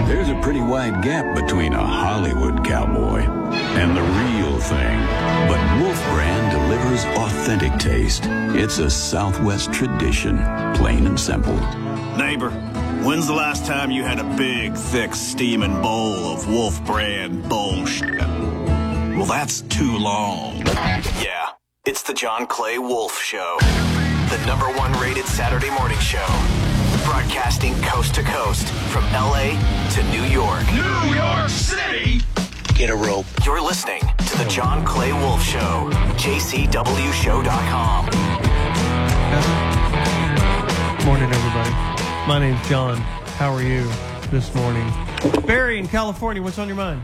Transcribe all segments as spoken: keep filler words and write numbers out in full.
There's a pretty wide gap between a Hollywood cowboy and the real thing. But Wolf Brand delivers authentic taste. It's a Southwest tradition, plain and simple. Neighbor, when's the last time you had a big, thick, steaming bowl of Wolf Brand bullshit? Well, that's too long. Yeah, it's the John Clay Wolf Show. The number one rated Saturday morning show. Broadcasting coast to coast from L A to New York. New York City! Get a rope. You're listening to the John Clay Wolf Show. J C W show dot com. Morning, everybody. My name's John. How are you this morning? Barry in California, what's on your mind?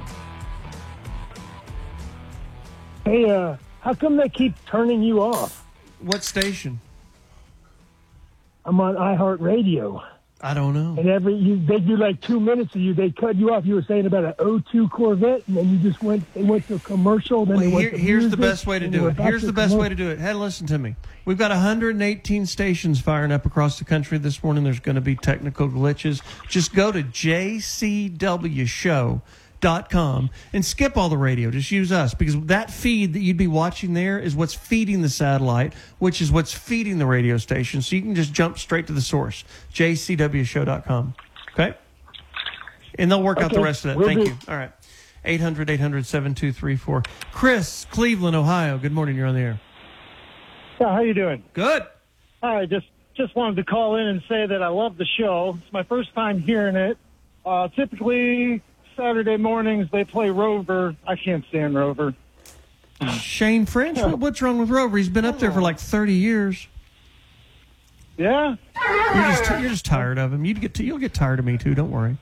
Hey, uh, how come they keep turning you off? What station? I'm on iHeartRadio. I don't know. And every you, they do like two minutes of you. They cut you off. You were saying about an oh two Corvette, and then you just went. They went to a commercial. Then Well, they went here, to here's the music, best way to and do we're it. back Here's to the best way commercial. to do it. Hey, listen to me. We've got one hundred eighteen stations firing up across the country this morning. There's going to be technical glitches. Just go to J C W show dot com and skip all the radio. Just use us, because that feed that you'd be watching there is what's feeding the satellite, which is what's feeding the radio station. So you can just jump straight to the source, J C W show dot com. Okay? And they'll work out the Okay, rest of that. will Thank do. you. All right. eight hundred, eight hundred, seven two three four. Chris, Cleveland, Ohio. Good morning. You're on the air. Yeah, how you doing? Good. Hi, just just wanted to call in and say that I love the show. It's my first time hearing it. Uh, typically, Saturday mornings they play Rover. I can't stand Rover. Shane French, what- what's wrong with Rover? He's been up there for like thirty years. Yeah? You're just you're just tired of him. You'd get to, you'll get tired of me too. Don't worry.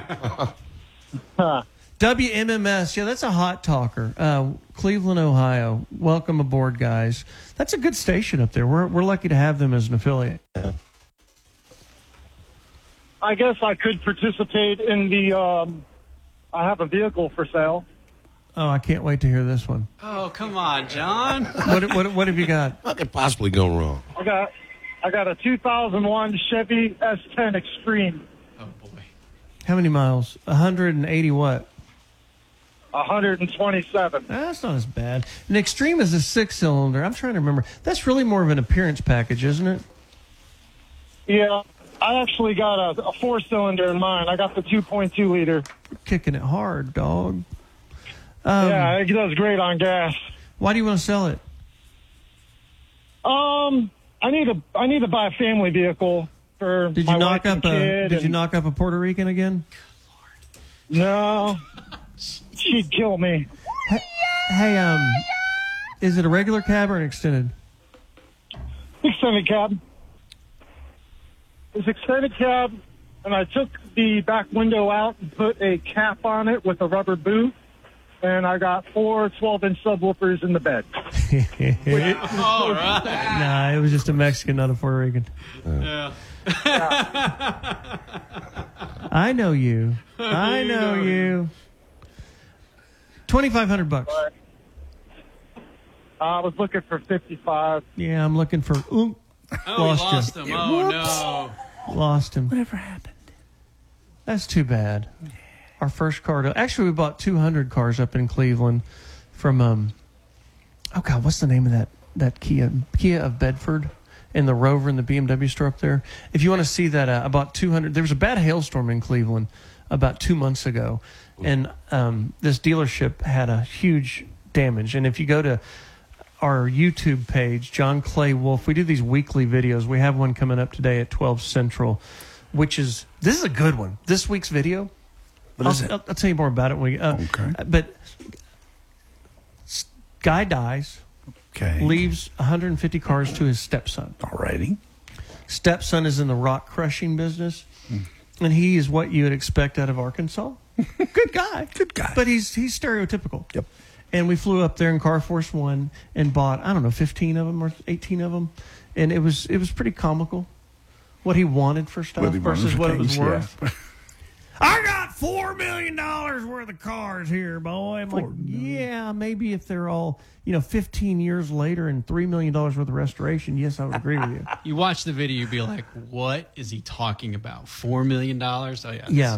Huh. W M M S, yeah, that's a hot talker. Uh, Cleveland, Ohio. Welcome aboard, guys. That's a good station up there. We're we're lucky to have them as an affiliate. I guess I could participate in the. Um, I have a vehicle for sale. Oh, I can't wait to hear this one. Oh, come on, John. What what what have you got? What could possibly go wrong? I got I got a two thousand one Chevy S ten Extreme. Oh, boy. How many miles? one hundred eighty what? one hundred twenty-seven. Ah, that's not as bad. An Extreme is a six-cylinder. I'm trying to remember. That's really more of an appearance package, isn't it? Yeah, I actually got a, a four-cylinder in mine. I got the two point two liter. You're kicking it hard, dog. Um, yeah, it does great on gas. Why do you want to sell it? Um, I need a I need to buy a family vehicle for Did my you knock wife up and a kid. Did you and- knock up a Puerto Rican again? No, she'd kill me. Hey, um, is it a regular cab or an extended? Extended cab. It's extended cab, and I took the back window out and put a cap on it with a rubber boot, and I got four twelve-inch subwoofers in the bed. All right. Nah, it was just a Mexican, not a Puerto Rican. Yeah. I know you. I know you. Twenty-five hundred bucks. I was looking for fifty-five. Yeah, I'm looking for. Ooh, Oh, Lost we lost you. him. Oh, no. lost him. Whatever happened? That's too bad. Our first car. To, actually, we bought two hundred cars up in Cleveland from. Um, oh God, what's the name of that that Kia Kia of Bedford? And the Rover and the B M W store up there. If you want to see that, uh, about two hundred. There was a bad hailstorm in Cleveland about two months ago, and um, this dealership had a huge damage. And if you go to our YouTube page, John Clay Wolf, we do these weekly videos. We have one coming up today at twelve Central, which is this is a good one. This week's video. What I'll, is it? I'll, I'll tell you more about it when we. Uh, Okay. But guy dies. Okay. Leaves one hundred fifty cars to his stepson. Alrighty. Stepson is in the rock crushing business, and he is what you would expect out of Arkansas. Good guy. Good guy. But he's he's stereotypical. Yep. And we flew up there in Car Force One and bought, I don't know, fifteen of them or eighteen of them, and it was it was pretty comical what he wanted for stuff What he wanted versus for what it was things, worth. yeah. I got four million dollars worth of cars here, boy. I'm like, yeah, maybe if they're all, you know, fifteen years later and three million dollars worth of restoration, yes, I would agree with you. You watch the video, you'd be like, what is he talking about? Four million dollars? Oh, yeah, this Yeah. is good.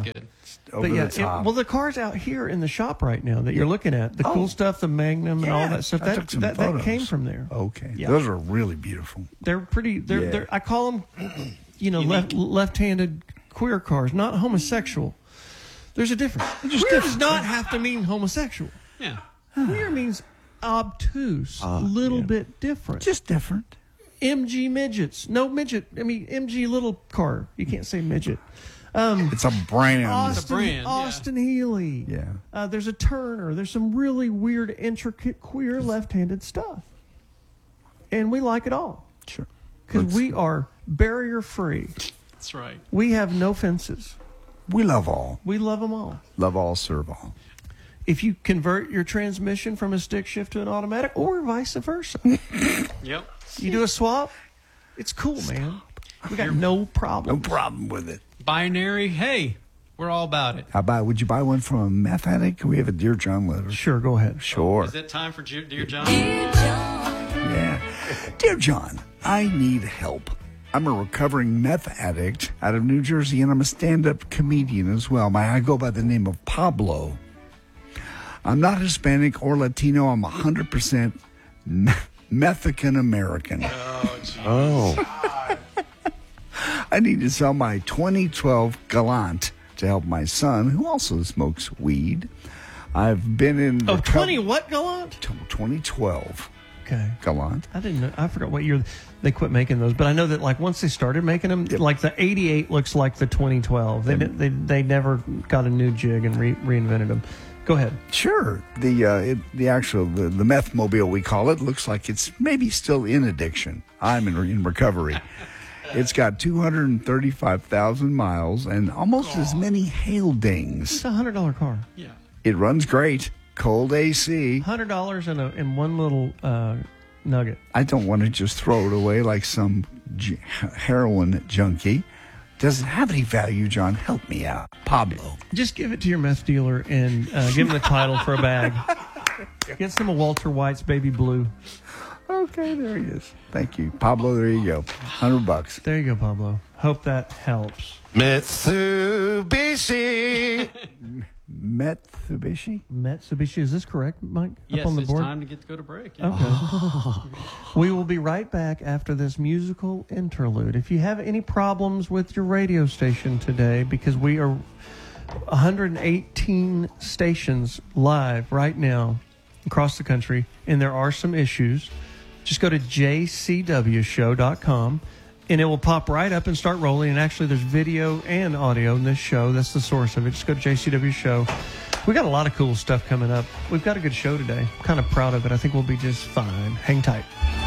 over But yeah, the top. it, well, the cars out here in the shop right now that you're looking at, the Oh. cool stuff, the Magnum and all Yeah, that stuff, I that took some that, that photos. came from there. Okay, Yeah. those are really beautiful. They're pretty. They're, Yeah. they're I call them, you know, left left-handed queer cars, not homosexual. There's a difference. Queer does not have to mean homosexual. Yeah. Queer means obtuse, a little yeah. bit different. Just different. M G midgets, no midget. I mean M G little car. You can't say midget. Um, It's a brand. Austin, brand, yeah. Austin Healy. Yeah. Uh, there's a Turner. There's some really weird, intricate, queer left-handed stuff, and we like it all Sure. because we are barrier-free. That's right. We have no fences. We love all. We love them all. Love all, serve all. If you convert your transmission from a stick shift to an automatic, or vice versa, Yep. you do a swap. It's cool, man. We got no No problem. problem with it. Binary. Hey, we're all about it. How about, would you buy one from a meth addict? We have a Dear John letter. Sure, go ahead. Sure. Is it time for Ju- Dear John? Yeah. Dear John, I need help. I'm a recovering meth addict out of New Jersey, and I'm a stand-up comedian as well. My, I go by the name of Pablo. I'm not Hispanic or Latino. I'm one hundred percent me- Mexican American. Oh. I need to sell my twenty twelve Galant to help my son, who also smokes weed. I've been in Oh, the twenty what, Gallant? twenty twelve Okay. Galant. I didn't know. I forgot what year they quit making those, but I know that like once they started making them, like the eighty-eight looks like the twenty twelve. They did- they they never got a new jig and re- reinvented them. Go ahead. Sure. The uh, it, the actual the, the meth mobile we call it looks like it's maybe still in addiction. I'm in, in recovery. It's got two hundred thirty-five thousand miles and almost as many hail dings. It's a hundred dollar car. Yeah. It runs great. Cold A C. Hundred dollars in a in one little uh, nugget. I don't want to just throw it away like some j- heroin junkie. Does it have any value, John? Help me out. Pablo. Just give it to your meth dealer and uh, give him the title for a bag. Get some of Walter White's Baby Blue. Okay, there he is. Thank you. Pablo, there you go. Hundred bucks. There you go, Pablo. Hope that helps. Mitsubishi. Mitsubishi? Mitsubishi, is this correct, Mike? Yes, Up on the it's board? time to get to go to break. Yeah. Okay. We will be right back after this musical interlude. If you have any problems with your radio station today, because we are one hundred eighteen stations live right now across the country, and there are some issues, just go to j c w show dot com. And it will pop right up and start rolling. And actually, there's video and audio in this show. That's the source of it. Just go to J C W Show. We got a lot of cool stuff coming up. We've got a good show today. I'm kind of proud of it. I think we'll be just fine. Hang tight.